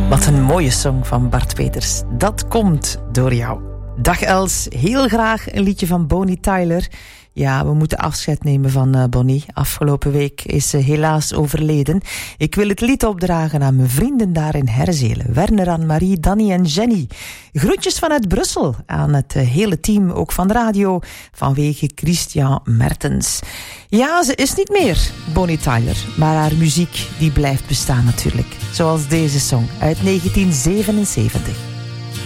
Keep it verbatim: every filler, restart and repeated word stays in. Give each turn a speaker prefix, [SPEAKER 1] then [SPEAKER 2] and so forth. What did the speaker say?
[SPEAKER 1] Wat een mooie song van Bart Peters. Dat komt door jou. Dag Els, heel graag een liedje van Bonnie Tyler. Ja, we moeten afscheid nemen van uh, Bonnie. Afgelopen week is ze helaas overleden. Ik wil het lied opdragen aan mijn vrienden daar in Herzelen. Werner, Anne-Marie, Danny en Jenny. Groetjes vanuit Brussel aan het uh, hele team, ook van de radio, vanwege Christian Mertens. Ja, ze is niet meer Bonnie Tyler, maar haar muziek die blijft bestaan natuurlijk. Zoals deze song uit negentien zevenenzeventig.